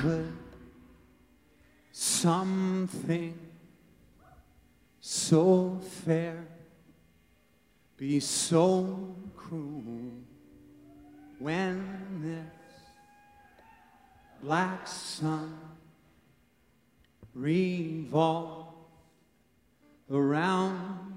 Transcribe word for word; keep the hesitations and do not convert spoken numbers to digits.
could something so fair be so cruel when this black sun revolved around